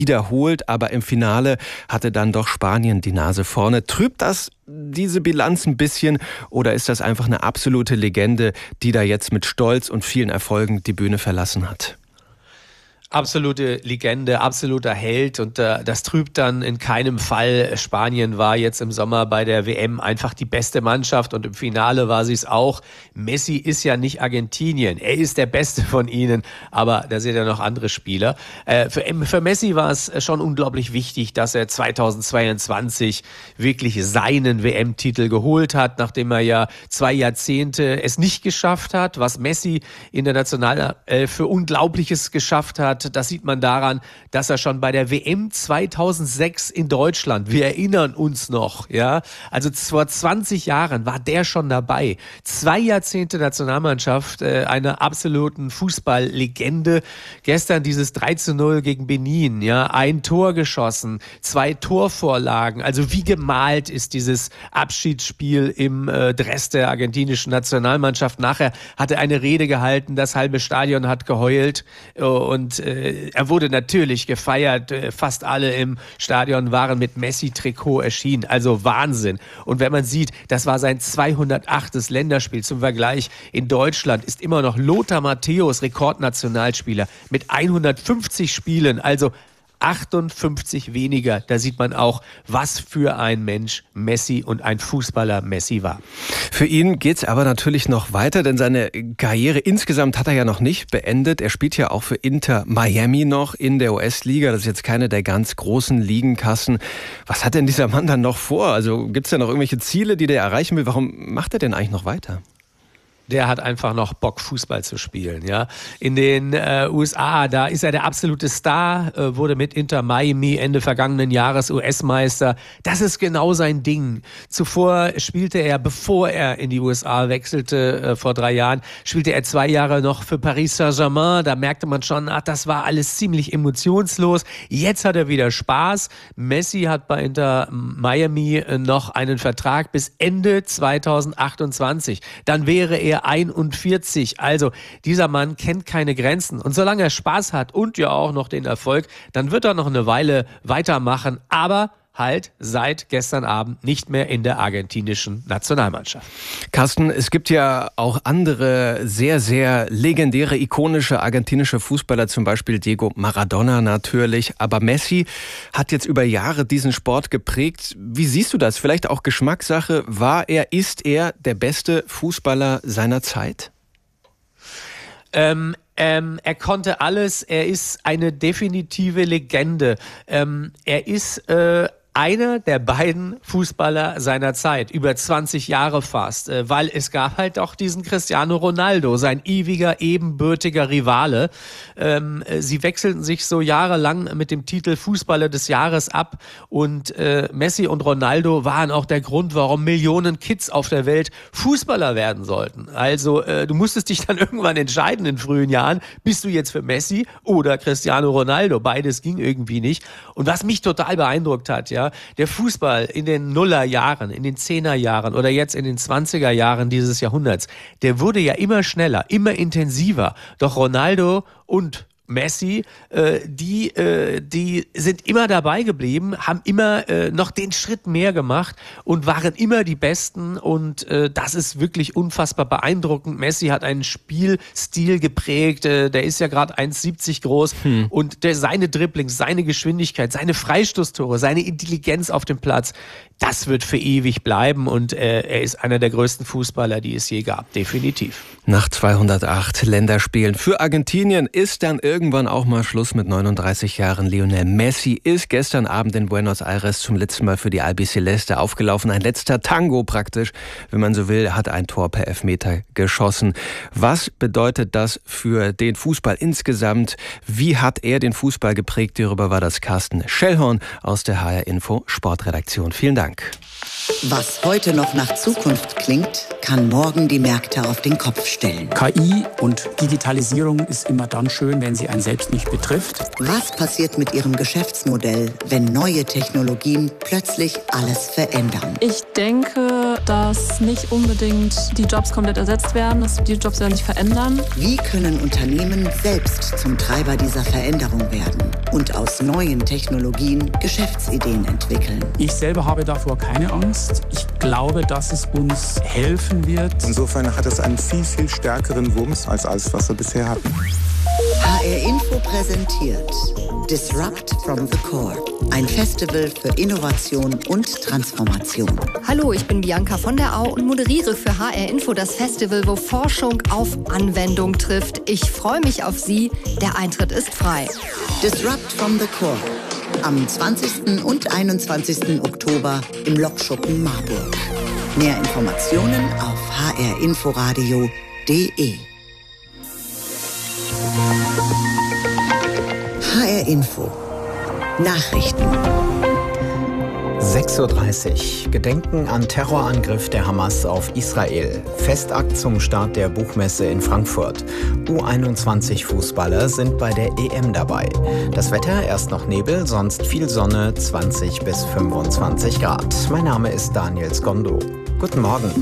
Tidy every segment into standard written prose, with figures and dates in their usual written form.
wiederholt, aber im Finale hatte dann doch Spanien die Nase vorne. Trübt das diese Bilanz ein bisschen oder ist das einfach eine absolute Legende, die da jetzt mit Stolz und vielen Erfolgen die Bühne verlassen hat? Absolute Legende, absoluter Held und das trübt dann in keinem Fall. Spanien war jetzt im Sommer bei der WM einfach die beste Mannschaft und im Finale war sie es auch. Messi ist ja nicht Argentinien, er ist der Beste von ihnen, aber da sind ja noch andere Spieler. Für Messi war es schon unglaublich wichtig, dass er 2022 wirklich seinen WM-Titel geholt hat, nachdem er ja 2 Jahrzehnte es nicht geschafft hat, was Messi in der Nationalelf für Unglaubliches geschafft hat. Das sieht man daran, dass er schon bei der WM 2006 in Deutschland, wir erinnern uns noch, ja, also vor 20 Jahren war der schon dabei. 2 Jahrzehnte Nationalmannschaft, einer absoluten Fußballlegende. Gestern dieses 3:0 gegen Benin, ja, 1 Tor geschossen, 2 Torvorlagen. Also wie gemalt ist dieses Abschiedsspiel im Dress der argentinischen Nationalmannschaft. Nachher hat er eine Rede gehalten, das halbe Stadion hat geheult und er wurde natürlich gefeiert. Fast alle im Stadion waren mit Messi-Trikot erschienen. Also Wahnsinn. Und wenn man sieht, das war sein 208. Länderspiel. Zum Vergleich, in Deutschland ist immer noch Lothar Matthäus Rekordnationalspieler mit 150 Spielen. Also 58 weniger. Da sieht man auch, was für ein Mensch Messi und ein Fußballer Messi war. Für ihn geht's aber natürlich noch weiter, denn seine Karriere insgesamt hat er ja noch nicht beendet. Er spielt ja auch für Inter Miami noch in der US-Liga. Das ist jetzt keine der ganz großen Ligenkassen. Was hat denn dieser Mann dann noch vor? Also gibt's da noch irgendwelche Ziele, die der erreichen will? Warum macht er denn eigentlich noch weiter? Der hat einfach noch Bock, Fußball zu spielen. Ja. In den USA, da ist er der absolute Star, wurde mit Inter Miami Ende vergangenen Jahres US-Meister. Das ist genau sein Ding. Zuvor spielte er, bevor er in die USA wechselte, vor 3 Jahren, spielte er 2 Jahre noch für Paris Saint-Germain. Da merkte man schon, das war alles ziemlich emotionslos. Jetzt hat er wieder Spaß. Messi hat bei Inter Miami noch einen Vertrag bis Ende 2028. Dann wäre er 41. Also dieser Mann kennt keine Grenzen. Und solange er Spaß hat und ja auch noch den Erfolg, dann wird er noch eine Weile weitermachen. Aber halt seit gestern Abend nicht mehr in der argentinischen Nationalmannschaft. Carsten, es gibt ja auch andere sehr, sehr legendäre, ikonische argentinische Fußballer, zum Beispiel Diego Maradona natürlich. Aber Messi hat jetzt über Jahre diesen Sport geprägt. Wie siehst du das? Vielleicht auch Geschmackssache. Ist er der beste Fußballer seiner Zeit? Er konnte alles. Er ist eine definitive Legende. Er ist einer der beiden Fußballer seiner Zeit, über 20 Jahre fast, weil es gab halt auch diesen Cristiano Ronaldo, sein ewiger, ebenbürtiger Rivale. Sie wechselten sich so jahrelang mit dem Titel Fußballer des Jahres ab und Messi und Ronaldo waren auch der Grund, warum Millionen Kids auf der Welt Fußballer werden sollten. Also du musstest dich dann irgendwann entscheiden in frühen Jahren, bist du jetzt für Messi oder Cristiano Ronaldo? Beides ging irgendwie nicht. Und was mich total beeindruckt hat, ja, der Fußball in den Nullerjahren, in den 10er Jahren oder jetzt in den 20er Jahren dieses Jahrhunderts, der wurde ja immer schneller, immer intensiver. Doch Ronaldo und Messi, die sind immer dabei geblieben, haben immer noch den Schritt mehr gemacht und waren immer die Besten und das ist wirklich unfassbar beeindruckend. Messi hat einen Spielstil geprägt, der ist ja gerade 1,70 groß und seine Dribblings, seine Geschwindigkeit, seine Freistoßtore, seine Intelligenz auf dem Platz, das wird für ewig bleiben und er ist einer der größten Fußballer, die es je gab, definitiv. Nach 208 Länderspielen für Argentinien ist dann irgendwann auch mal Schluss mit 39 Jahren. Lionel Messi ist gestern Abend in Buenos Aires zum letzten Mal für die Albiceleste aufgelaufen. Ein letzter Tango praktisch, wenn man so will, hat ein Tor per Elfmeter geschossen. Was bedeutet das für den Fußball insgesamt? Wie hat er den Fußball geprägt? Darüber war das Carsten Schellhorn aus der HR Info Sportredaktion. Vielen Dank. Was heute noch nach Zukunft klingt, kann morgen die Märkte auf den Kopf stellen. KI und Digitalisierung ist immer dann schön, wenn sie einen selbst nicht betrifft. Was passiert mit Ihrem Geschäftsmodell, wenn neue Technologien plötzlich alles verändern? Ich denke, dass nicht unbedingt die Jobs komplett ersetzt werden, dass die Jobs werden sich verändern. Wie können Unternehmen selbst zum Treiber dieser Veränderung werden und aus neuen Technologien Geschäftsideen entwickeln? Ich selber habe davor keine Angst. Ich glaube, dass es uns helfen wird. Insofern hat es einen viel, viel stärkeren Wumms als alles, was wir bisher hatten. HR Info präsentiert Disrupt from the Core, ein Festival für Innovation und Transformation. Hallo, ich bin Bianca von der Au und moderiere für HR Info das Festival, wo Forschung auf Anwendung trifft. Ich freue mich auf Sie. Der Eintritt ist frei. Disrupt from the Core. Am 20. und 21. Oktober im Lokschuppen Marburg. Mehr Informationen auf hrinforadio.de. HR Info. Nachrichten. 6:30 Uhr. Gedenken an Terrorangriff der Hamas auf Israel. Festakt zum Start der Buchmesse in Frankfurt. U21-Fußballer sind bei der EM dabei. Das Wetter, erst noch Nebel, sonst viel Sonne, 20 bis 25 Grad. Mein Name ist Daniel Skondo. Guten Morgen.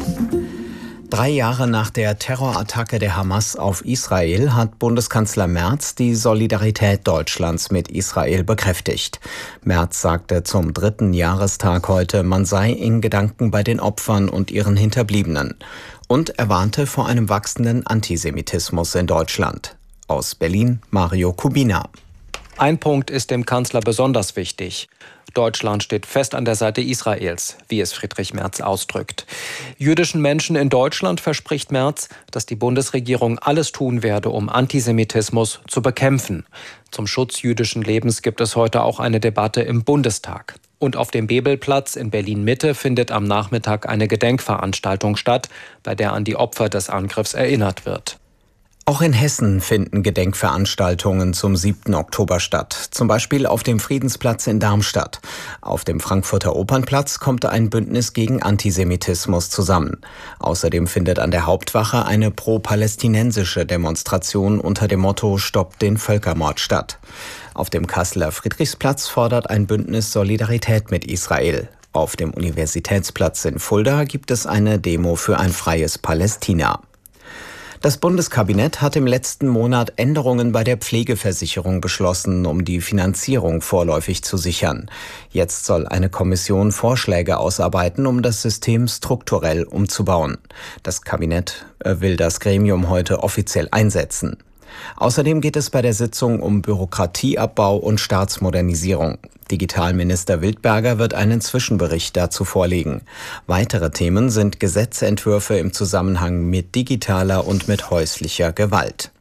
3 Jahre nach der Terrorattacke der Hamas auf Israel hat Bundeskanzler Merz die Solidarität Deutschlands mit Israel bekräftigt. Merz sagte zum 3. Jahrestag heute, man sei in Gedanken bei den Opfern und ihren Hinterbliebenen. Und er warnte vor einem wachsenden Antisemitismus in Deutschland. Aus Berlin, Mario Kubina. Ein Punkt ist dem Kanzler besonders wichtig. Deutschland steht fest an der Seite Israels, wie es Friedrich Merz ausdrückt. Jüdischen Menschen in Deutschland verspricht Merz, dass die Bundesregierung alles tun werde, um Antisemitismus zu bekämpfen. Zum Schutz jüdischen Lebens gibt es heute auch eine Debatte im Bundestag. Und auf dem Bebelplatz in Berlin-Mitte findet am Nachmittag eine Gedenkveranstaltung statt, bei der an die Opfer des Angriffs erinnert wird. Auch in Hessen finden Gedenkveranstaltungen zum 7. Oktober statt. Zum Beispiel auf dem Friedensplatz in Darmstadt. Auf dem Frankfurter Opernplatz kommt ein Bündnis gegen Antisemitismus zusammen. Außerdem findet an der Hauptwache eine pro-palästinensische Demonstration unter dem Motto »Stoppt den Völkermord« statt. Auf dem Kasseler Friedrichsplatz fordert ein Bündnis Solidarität mit Israel. Auf dem Universitätsplatz in Fulda gibt es eine Demo für ein freies Palästina. Das Bundeskabinett hat im letzten Monat Änderungen bei der Pflegeversicherung beschlossen, um die Finanzierung vorläufig zu sichern. Jetzt soll eine Kommission Vorschläge ausarbeiten, um das System strukturell umzubauen. Das Kabinett will das Gremium heute offiziell einsetzen. Außerdem geht es bei der Sitzung um Bürokratieabbau und Staatsmodernisierung. Digitalminister Wildberger wird einen Zwischenbericht dazu vorlegen. Weitere Themen sind Gesetzentwürfe im Zusammenhang mit digitaler und mit häuslicher Gewalt.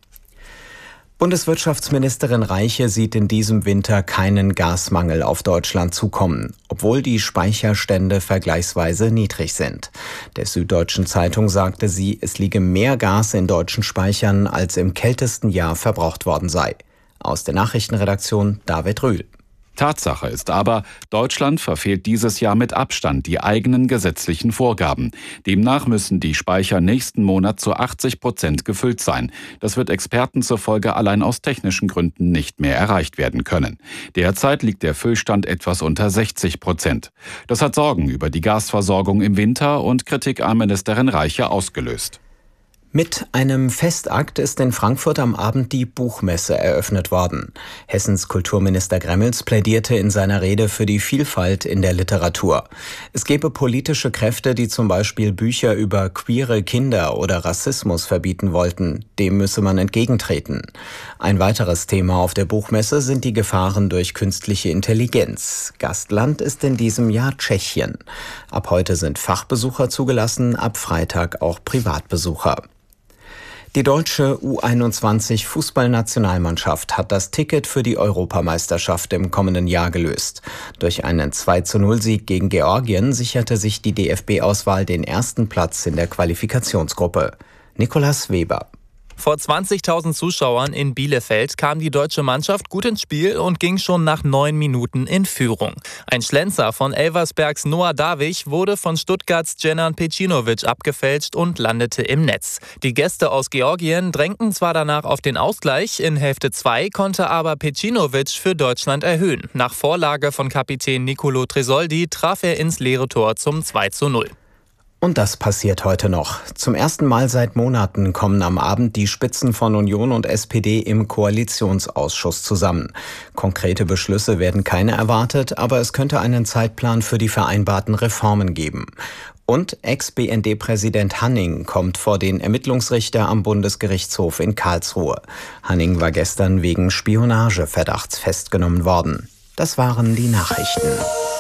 Bundeswirtschaftsministerin Reiche sieht in diesem Winter keinen Gasmangel auf Deutschland zukommen, obwohl die Speicherstände vergleichsweise niedrig sind. Der Süddeutschen Zeitung sagte sie, es liege mehr Gas in deutschen Speichern, als im kältesten Jahr verbraucht worden sei. Aus der Nachrichtenredaktion David Rühl. Tatsache ist aber, Deutschland verfehlt dieses Jahr mit Abstand die eigenen gesetzlichen Vorgaben. Demnach müssen die Speicher nächsten Monat zu 80% gefüllt sein. Das wird Experten zufolge allein aus technischen Gründen nicht mehr erreicht werden können. Derzeit liegt der Füllstand etwas unter 60%. Das hat Sorgen über die Gasversorgung im Winter und Kritik an Ministerin Reiche ausgelöst. Mit einem Festakt ist in Frankfurt am Abend die Buchmesse eröffnet worden. Hessens Kulturminister Gremmels plädierte in seiner Rede für die Vielfalt in der Literatur. Es gebe politische Kräfte, die zum Beispiel Bücher über queere Kinder oder Rassismus verbieten wollten. Dem müsse man entgegentreten. Ein weiteres Thema auf der Buchmesse sind die Gefahren durch künstliche Intelligenz. Gastland ist in diesem Jahr Tschechien. Ab heute sind Fachbesucher zugelassen, ab Freitag auch Privatbesucher. Die deutsche U21-Fußballnationalmannschaft hat das Ticket für die Europameisterschaft im kommenden Jahr gelöst. Durch einen 2:0-Sieg gegen Georgien sicherte sich die DFB-Auswahl den ersten Platz in der Qualifikationsgruppe. Nicolas Weber. Vor 20.000 Zuschauern in Bielefeld kam die deutsche Mannschaft gut ins Spiel und ging schon nach 9 Minuten in Führung. Ein Schlenzer von Elversbergs Noah Davich wurde von Stuttgarts Dženan Pejcinović abgefälscht und landete im Netz. Die Gäste aus Georgien drängten zwar danach auf den Ausgleich, in Hälfte 2 konnte aber Pejcinović für Deutschland erhöhen. Nach Vorlage von Kapitän Nicolo Tresoldi traf er ins leere Tor zum 2:0. Und das passiert heute noch. Zum ersten Mal seit Monaten kommen am Abend die Spitzen von Union und SPD im Koalitionsausschuss zusammen. Konkrete Beschlüsse werden keine erwartet, aber es könnte einen Zeitplan für die vereinbarten Reformen geben. Und Ex-BND-Präsident Hanning kommt vor den Ermittlungsrichter am Bundesgerichtshof in Karlsruhe. Hanning war gestern wegen Spionageverdachts festgenommen worden. Das waren die Nachrichten.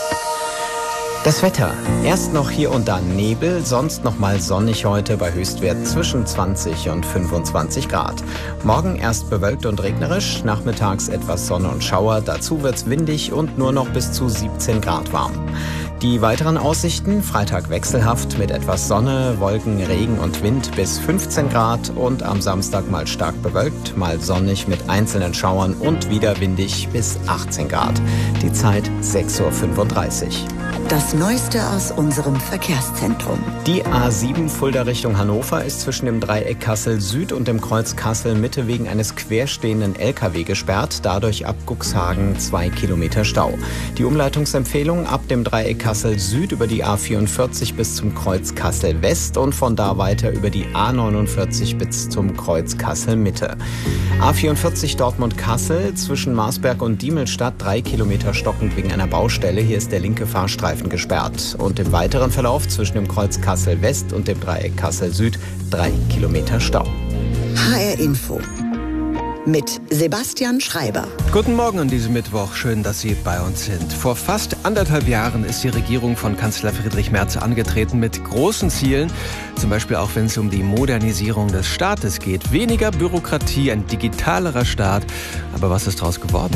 Das Wetter. Erst noch hier und da Nebel, sonst noch mal sonnig heute bei Höchstwerten zwischen 20 und 25 Grad. Morgen erst bewölkt und regnerisch, nachmittags etwas Sonne und Schauer. Dazu wird's windig und nur noch bis zu 17 Grad warm. Die weiteren Aussichten: Freitag wechselhaft mit etwas Sonne, Wolken, Regen und Wind bis 15 Grad und am Samstag mal stark bewölkt, mal sonnig mit einzelnen Schauern und wieder windig bis 18 Grad. Die Zeit 6:35 Uhr. Das Neueste aus unserem Verkehrszentrum. Die A7 Fulda Richtung Hannover ist zwischen dem Dreieck Kassel Süd und dem Kreuz Kassel Mitte wegen eines querstehenden LKW gesperrt. Dadurch ab Cuxhagen 2 Kilometer Stau. Die Umleitungsempfehlung: ab dem Dreieck Kassel Süd über die A44 bis zum Kreuz Kassel West und von da weiter über die A49 bis zum Kreuz Kassel Mitte. A44 Dortmund-Kassel zwischen Marsberg und Diemelstadt 3 Kilometer stockend wegen einer Baustelle. Hier ist der linke Fahrstreifen gesperrt. Und im weiteren Verlauf zwischen dem Kreuz Kassel West und dem Dreieck Kassel Süd 3 Kilometer Stau. HR Info mit Sebastian Schreiber. Guten Morgen an diesem Mittwoch. Schön, dass Sie bei uns sind. Vor fast 1,5 Jahren ist die Regierung von Kanzler Friedrich Merz angetreten mit großen Zielen. Zum Beispiel auch, wenn es um die Modernisierung des Staates geht. Weniger Bürokratie, ein digitalerer Staat. Aber was ist daraus geworden?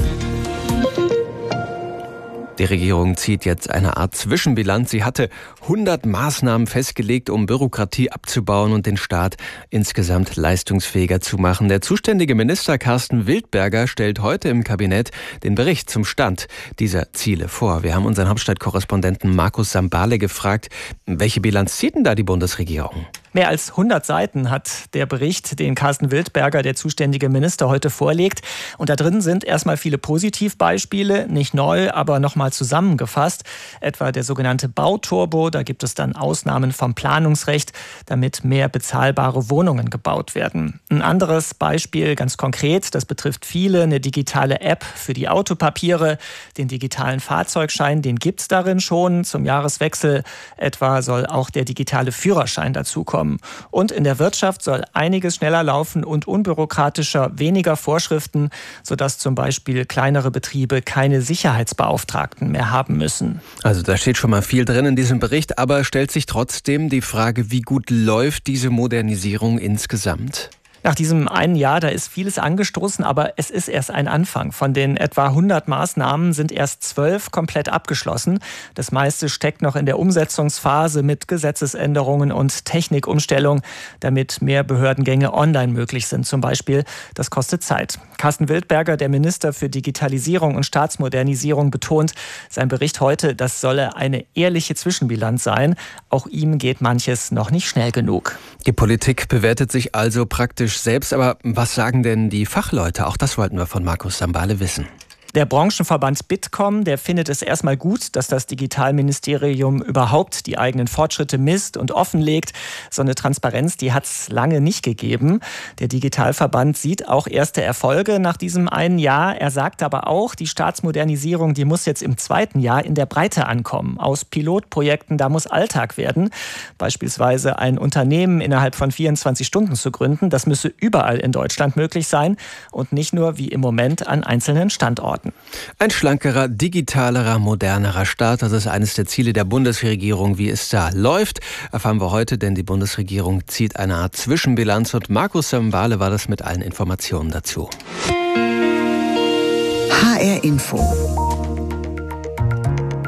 Die Regierung zieht jetzt eine Art Zwischenbilanz. Sie hatte 100 Maßnahmen festgelegt, um Bürokratie abzubauen und den Staat insgesamt leistungsfähiger zu machen. Der zuständige Minister Carsten Wildberger stellt heute im Kabinett den Bericht zum Stand dieser Ziele vor. Wir haben unseren Hauptstadtkorrespondenten Markus Sambale gefragt, welche Bilanz zieht denn da die Bundesregierung? Mehr als 100 Seiten hat der Bericht, den Carsten Wildberger, der zuständige Minister, heute vorlegt. Und da drin sind erstmal viele Positivbeispiele, nicht neu, aber nochmal zusammengefasst. Etwa der sogenannte Bauturbo, da gibt es dann Ausnahmen vom Planungsrecht, damit mehr bezahlbare Wohnungen gebaut werden. Ein anderes Beispiel, ganz konkret, das betrifft viele, eine digitale App für die Autopapiere, den digitalen Fahrzeugschein, den gibt es darin schon. Zum Jahreswechsel etwa soll auch der digitale Führerschein dazukommen. Und in der Wirtschaft soll einiges schneller laufen und unbürokratischer, weniger Vorschriften, sodass zum Beispiel kleinere Betriebe keine Sicherheitsbeauftragten mehr haben müssen. Also da steht schon mal viel drin in diesem Bericht, aber stellt sich trotzdem die Frage, wie gut läuft diese Modernisierung insgesamt? Nach diesem einen Jahr, da ist vieles angestoßen, aber es ist erst ein Anfang. Von den etwa 100 Maßnahmen sind erst 12 komplett abgeschlossen. Das meiste steckt noch in der Umsetzungsphase mit Gesetzesänderungen und Technikumstellung, damit mehr Behördengänge online möglich sind zum Beispiel. Das kostet Zeit. Carsten Wildberger, der Minister für Digitalisierung und Staatsmodernisierung, betont, sein Bericht heute, das solle eine ehrliche Zwischenbilanz sein. Auch ihm geht manches noch nicht schnell genug. Die Politik bewertet sich also praktisch selbst, aber was sagen denn die Fachleute? Auch das wollten wir von Markus Sambale wissen. Der Branchenverband Bitkom, der findet es erstmal gut, dass das Digitalministerium überhaupt die eigenen Fortschritte misst und offenlegt. So eine Transparenz, die hat es lange nicht gegeben. Der Digitalverband sieht auch erste Erfolge nach diesem einen Jahr. Er sagt aber auch, die Staatsmodernisierung, die muss jetzt im zweiten Jahr in der Breite ankommen. Aus Pilotprojekten, da muss Alltag werden. Beispielsweise ein Unternehmen innerhalb von 24 Stunden zu gründen, das müsse überall in Deutschland möglich sein und nicht nur wie im Moment an einzelnen Standorten. Ein schlankerer, digitalerer, modernerer Staat, das ist eines der Ziele der Bundesregierung. Wie es da läuft, erfahren wir heute, denn die Bundesregierung zieht eine Art Zwischenbilanz und Markus Sambale war das mit allen Informationen dazu. HR Info.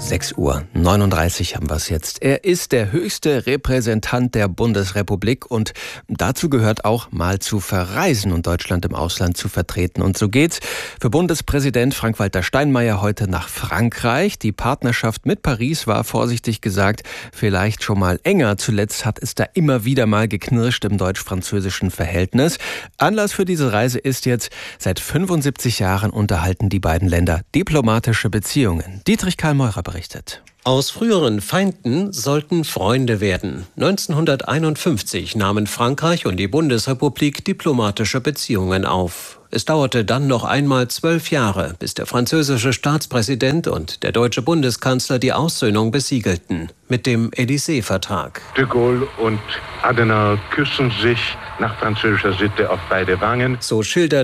6:39 Uhr haben wir es jetzt. Er ist der höchste Repräsentant der Bundesrepublik und dazu gehört auch mal zu verreisen und Deutschland im Ausland zu vertreten. Und so geht's für Bundespräsident Frank-Walter Steinmeier heute nach Frankreich. Die Partnerschaft mit Paris war vorsichtig gesagt vielleicht schon mal enger. Zuletzt hat es da immer wieder mal geknirscht im deutsch-französischen Verhältnis. Anlass für diese Reise ist jetzt, seit 75 Jahren unterhalten die beiden Länder diplomatische Beziehungen. Dietrich Karl Meurer berichtet. Aus früheren Feinden sollten Freunde werden. 1951 nahmen Frankreich und die Bundesrepublik diplomatische Beziehungen auf. Es dauerte dann noch einmal 12 Jahre, bis der französische Staatspräsident und der deutsche Bundeskanzler die Aussöhnung besiegelten mit dem Élysée-Vertrag. De Gaulle und Adenauer küssen sich nach französischer Sitte auf beide Wangen. So schildert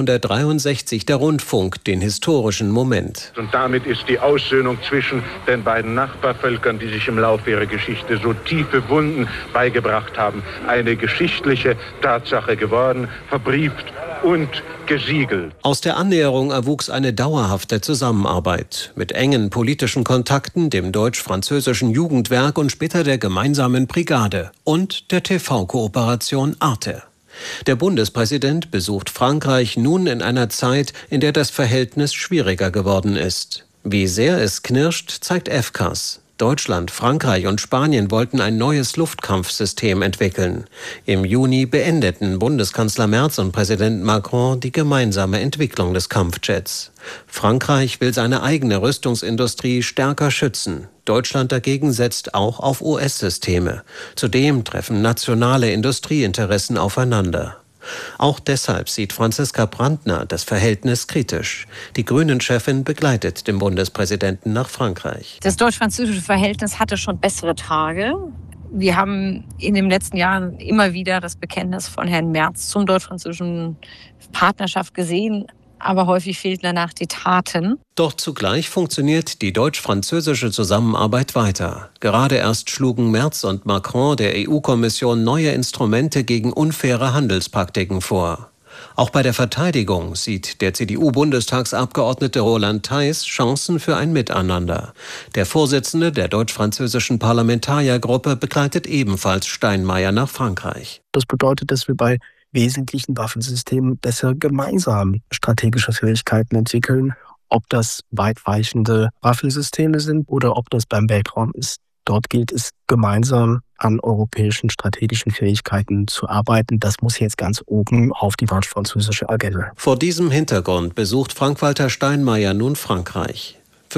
1963 der Rundfunk den historischen Moment. Und damit ist die Aussöhnung zwischen den beiden Nachbarvölkern, die sich im Laufe ihrer Geschichte so tiefe Wunden beigebracht haben, eine geschichtliche Tatsache geworden, verbrieft und gesiegelt. Aus der Annäherung erwuchs eine dauerhafte Zusammenarbeit mit engen politischen Kontakten, dem deutsch-französischen Jugendwerk und später der gemeinsamen Brigade und der TV-Kooperation Arte. Der Bundespräsident besucht Frankreich nun in einer Zeit, in der das Verhältnis schwieriger geworden ist. Wie sehr es knirscht, zeigt FCAS. Deutschland, Frankreich und Spanien wollten ein neues Luftkampfsystem entwickeln. Im Juni beendeten Bundeskanzler Merz und Präsident Macron die gemeinsame Entwicklung des Kampfjets. Frankreich will seine eigene Rüstungsindustrie stärker schützen. Deutschland dagegen setzt auch auf US-Systeme. Zudem treffen nationale Industrieinteressen aufeinander. Auch deshalb sieht Franziska Brandner das Verhältnis kritisch. Die Grünen-Chefin begleitet den Bundespräsidenten nach Frankreich. Das deutsch-französische Verhältnis hatte schon bessere Tage. Wir haben in den letzten Jahren immer wieder das Bekenntnis von Herrn Merz zum deutsch-französischen Partnerschaft gesehen. Aber häufig fehlen danach die Taten. Doch zugleich funktioniert die deutsch-französische Zusammenarbeit weiter. Gerade erst schlugen Merz und Macron der EU-Kommission neue Instrumente gegen unfaire Handelspraktiken vor. Auch bei der Verteidigung sieht der CDU-Bundestagsabgeordnete Roland Theiss Chancen für ein Miteinander. Der Vorsitzende der deutsch-französischen Parlamentariergruppe begleitet ebenfalls Steinmeier nach Frankreich. Das bedeutet, dass wir bei wesentlichen Waffensystemen besser gemeinsam strategische Fähigkeiten entwickeln, ob das weitreichende Waffensysteme sind oder ob das beim Weltraum ist. Dort gilt es, gemeinsam an europäischen strategischen Fähigkeiten zu arbeiten. Das muss jetzt ganz oben auf die deutsch-französische Agenda. Vor diesem Hintergrund besucht Frank-Walter Steinmeier nun Frankreich.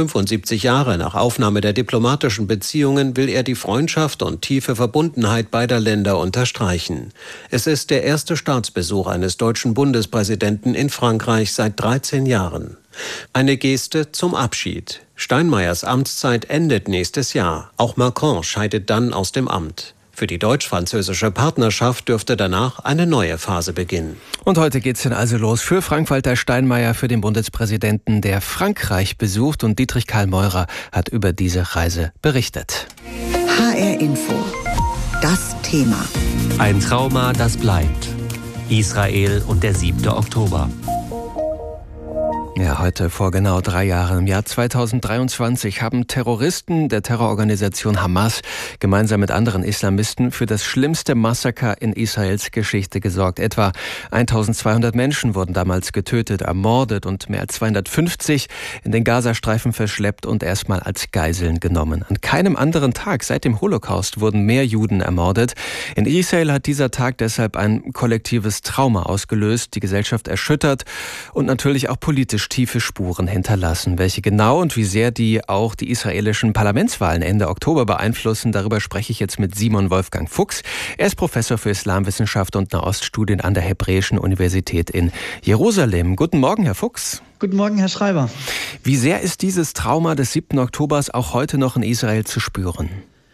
75 Jahre nach Aufnahme der diplomatischen Beziehungen will er die Freundschaft und tiefe Verbundenheit beider Länder unterstreichen. Es ist der erste Staatsbesuch eines deutschen Bundespräsidenten in Frankreich seit 13 Jahren. Eine Geste zum Abschied. Steinmeiers Amtszeit endet nächstes Jahr. Auch Macron scheidet dann aus dem Amt. Für die deutsch-französische Partnerschaft dürfte danach eine neue Phase beginnen. Und heute geht's dann also los für Frank-Walter Steinmeier, für den Bundespräsidenten, der Frankreich besucht. Und Dietrich Karl Meurer hat über diese Reise berichtet. HR Info. Das Thema. Ein Trauma, das bleibt. Israel und der 7. Oktober. Ja, heute vor genau 3 Jahren, im Jahr 2023, haben Terroristen der Terrororganisation Hamas gemeinsam mit anderen Islamisten für das schlimmste Massaker in Israels Geschichte gesorgt. Etwa 1200 Menschen wurden damals getötet, ermordet und mehr als 250 in den Gazastreifen verschleppt und erstmal als Geiseln genommen. An keinem anderen Tag seit dem Holocaust wurden mehr Juden ermordet. In Israel hat dieser Tag deshalb ein kollektives Trauma ausgelöst, die Gesellschaft erschüttert und natürlich auch politisch tiefe Spuren hinterlassen. Welche genau und wie sehr die auch die israelischen Parlamentswahlen Ende Oktober beeinflussen, darüber spreche ich jetzt mit Simon Wolfgang Fuchs. Er ist Professor für Islamwissenschaft und Nahoststudien an der Hebräischen Universität in Jerusalem. Guten Morgen, Herr Fuchs. Guten Morgen, Herr Schreiber. Wie sehr ist dieses Trauma des 7. Oktobers auch heute noch in Israel zu spüren? Ich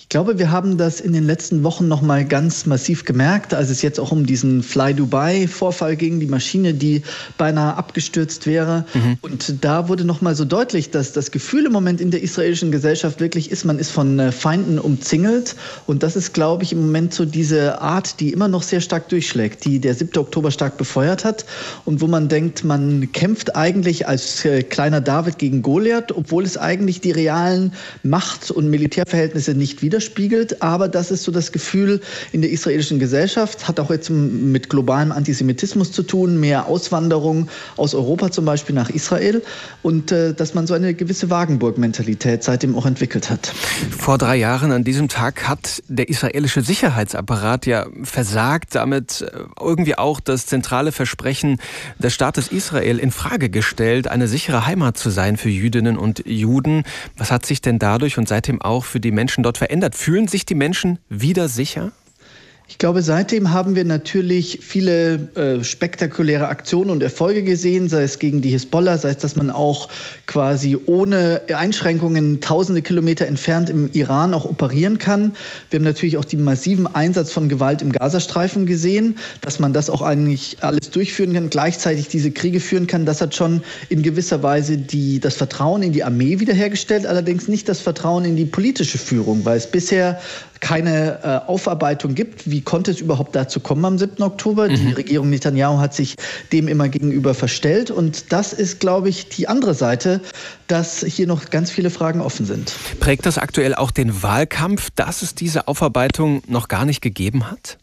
Ich glaube, wir haben das in den letzten Wochen noch mal ganz massiv gemerkt, als es jetzt auch um diesen Fly Dubai-Vorfall ging, die Maschine, die beinahe abgestürzt wäre. Und da wurde noch mal so deutlich, dass das Gefühl im Moment in der israelischen Gesellschaft wirklich ist, man ist von Feinden umzingelt. Und das ist, glaube ich, im Moment so diese Art, die immer noch sehr stark durchschlägt, die der 7. Oktober stark befeuert hat und wo man denkt, man kämpft eigentlich als kleiner David gegen Goliath, obwohl es eigentlich die realen Macht- und Militärverhältnisse nicht widerspiegelt. Aber das ist so das Gefühl in der israelischen Gesellschaft, hat auch jetzt mit globalem Antisemitismus zu tun, mehr Auswanderung aus Europa zum Beispiel nach Israel und dass man so eine gewisse Wagenburg-Mentalität seitdem auch entwickelt hat. Vor 3 Jahren an diesem Tag hat der israelische Sicherheitsapparat ja versagt, damit irgendwie auch das zentrale Versprechen des Staates Israel in Frage gestellt, eine sichere Heimat zu sein für Jüdinnen und Juden. Was hat sich denn dadurch und seitdem auch für die Menschen dort verändert? Fühlen sich die Menschen wieder sicher? Ich glaube, seitdem haben wir natürlich viele spektakuläre Aktionen und Erfolge gesehen, sei es gegen die Hisbollah, sei es, dass man auch quasi ohne Einschränkungen tausende Kilometer entfernt im Iran auch operieren kann. Wir haben natürlich auch den massiven Einsatz von Gewalt im Gazastreifen gesehen, dass man das auch eigentlich alles durchführen kann, gleichzeitig diese Kriege führen kann. Das hat schon in gewisser Weise das Vertrauen in die Armee wiederhergestellt, allerdings nicht das Vertrauen in die politische Führung, weil es bisher keine Aufarbeitung gibt. Wie konnte es überhaupt dazu kommen am 7. Oktober? Die Regierung Netanyahu hat sich dem immer gegenüber verstellt. Und das ist, glaube ich, die andere Seite, dass hier noch ganz viele Fragen offen sind. Prägt das aktuell auch den Wahlkampf, dass es diese Aufarbeitung noch gar nicht gegeben hat?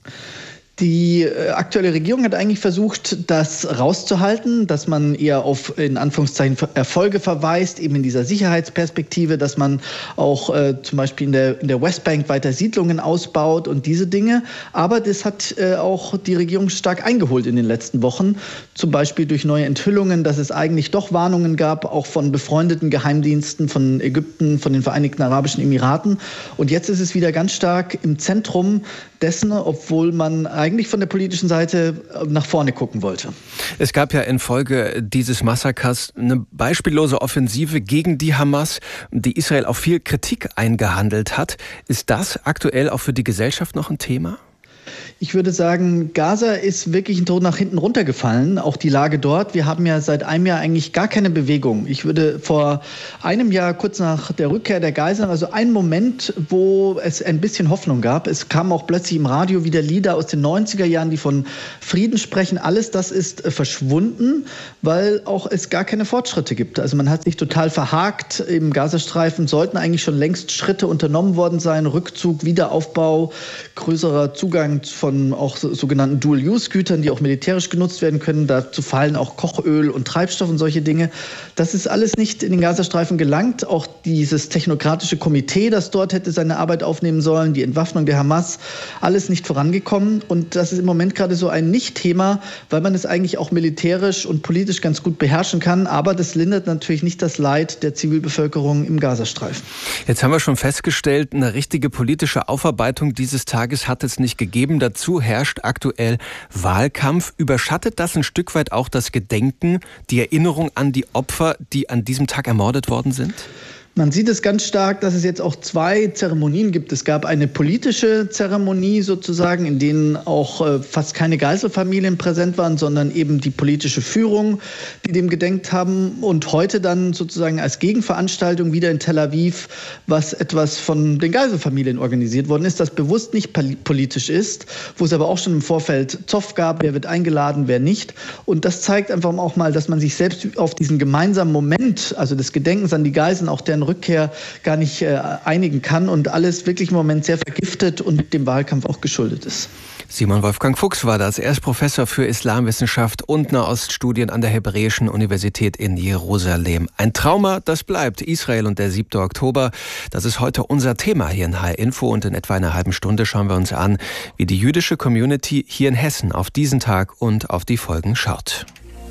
Die aktuelle Regierung hat eigentlich versucht, das rauszuhalten, dass man eher auf, in Anführungszeichen, Erfolge verweist, eben in dieser Sicherheitsperspektive, dass man auch zum Beispiel in der Westbank weiter Siedlungen ausbaut und diese Dinge. Aber das hat auch die Regierung stark eingeholt in den letzten Wochen, zum Beispiel durch neue Enthüllungen, dass es eigentlich doch Warnungen gab, auch von befreundeten Geheimdiensten von Ägypten, von den Vereinigten Arabischen Emiraten. Und jetzt ist es wieder ganz stark im Zentrum dessen, obwohl man eigentlich von der politischen Seite nach vorne gucken wollte. Es gab ja infolge dieses Massakers eine beispiellose Offensive gegen die Hamas, die Israel auch viel Kritik eingehandelt hat. Ist das aktuell auch für die Gesellschaft noch ein Thema? Ich würde sagen, Gaza ist wirklich ein Tod nach hinten runtergefallen, auch die Lage dort. Wir haben ja seit einem Jahr eigentlich gar keine Bewegung. Ich würde vor einem Jahr, kurz nach der Rückkehr der Geiseln, also ein Moment, wo es ein bisschen Hoffnung gab. Es kamen auch plötzlich im Radio wieder Lieder aus den 90er Jahren, die von Frieden sprechen. Alles das ist verschwunden, weil auch es gar keine Fortschritte gibt. Also man hat sich total verhakt. Im Gazastreifen sollten eigentlich schon längst Schritte unternommen worden sein. Rückzug, Wiederaufbau, größerer Zugang von auch sogenannten Dual-Use-Gütern, die auch militärisch genutzt werden können. Dazu fallen auch Kochöl und Treibstoff und solche Dinge. Das ist alles nicht in den Gazastreifen gelangt. Auch dieses technokratische Komitee, das dort hätte seine Arbeit aufnehmen sollen, die Entwaffnung der Hamas, alles nicht vorangekommen. Und das ist im Moment gerade so ein Nicht-Thema, weil man es eigentlich auch militärisch und politisch ganz gut beherrschen kann. Aber das lindert natürlich nicht das Leid der Zivilbevölkerung im Gazastreifen. Jetzt haben wir schon festgestellt, eine richtige politische Aufarbeitung dieses Tages hat es nicht gegeben. Dazu herrscht aktuell Wahlkampf. Überschattet das ein Stück weit auch das Gedenken, die Erinnerung an die Opfer, die an diesem Tag ermordet worden sind? Man sieht es ganz stark, dass es jetzt auch 2 Zeremonien gibt. Es gab eine politische Zeremonie sozusagen, in denen auch fast keine Geiselfamilien präsent waren, sondern eben die politische Führung, die dem gedenkt haben. Und heute dann sozusagen als Gegenveranstaltung wieder in Tel Aviv, was etwas von den Geiselfamilien organisiert worden ist, das bewusst nicht politisch ist, wo es aber auch schon im Vorfeld Zoff gab, wer wird eingeladen, wer nicht. Und das zeigt einfach auch mal, dass man sich selbst auf diesen gemeinsamen Moment, also des Gedenkens an die Geiseln, auch deren Rückkehr gar nicht einigen kann und alles wirklich im Moment sehr vergiftet und dem Wahlkampf auch geschuldet ist. Simon Wolfgang Fuchs war das. Er ist Professor für Islamwissenschaft und Nahoststudien an der Hebräischen Universität in Jerusalem. Ein Trauma, das bleibt. Israel und der 7. Oktober. Das ist heute unser Thema hier in HR Info und in etwa einer halben Stunde schauen wir uns an, wie die jüdische Community hier in Hessen auf diesen Tag und auf die Folgen schaut.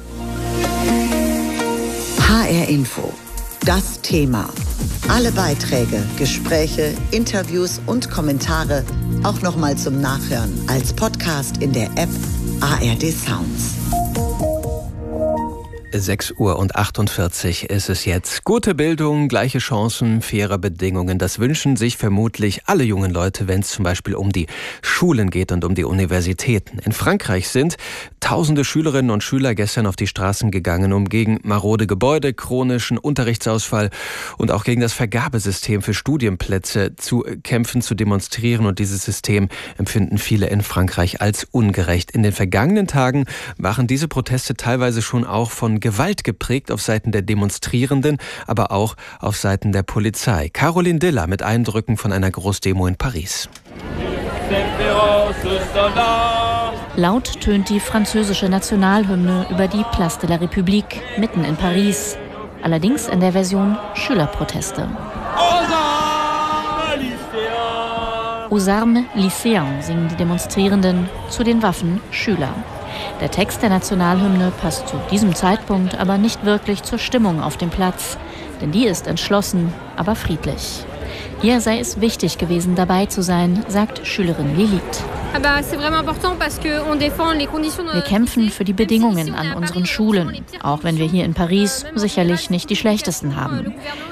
HR Info. Das Thema. Alle Beiträge, Gespräche, Interviews und Kommentare auch nochmal zum Nachhören als Podcast in der App ARD Sounds. 6:48 Uhr ist es jetzt. Gute Bildung, gleiche Chancen, faire Bedingungen. Das wünschen sich vermutlich alle jungen Leute, wenn es zum Beispiel um die Schulen geht und um die Universitäten. In Frankreich sind tausende Schülerinnen und Schüler gestern auf die Straßen gegangen, um gegen marode Gebäude, chronischen Unterrichtsausfall und auch gegen das Vergabesystem für Studienplätze zu kämpfen, zu demonstrieren. Und dieses System empfinden viele in Frankreich als ungerecht. In den vergangenen Tagen waren diese Proteste teilweise schon auch von Gewalt geprägt auf Seiten der Demonstrierenden, aber auch auf Seiten der Polizei. Caroline Diller mit Eindrücken von einer Großdemo in Paris. Laut tönt die französische Nationalhymne über die Place de la République mitten in Paris. Allerdings in der Version Schülerproteste. Aux armes lycéens singen die Demonstrierenden, zu den Waffen Schüler. Der Text der Nationalhymne passt zu diesem Zeitpunkt aber nicht wirklich zur Stimmung auf dem Platz, denn die ist entschlossen, aber friedlich. Ihr sei es wichtig gewesen, dabei zu sein, sagt Schülerin Lilith. Wir kämpfen für die Bedingungen an unseren Schulen, auch wenn wir hier in Paris sicherlich nicht die schlechtesten haben.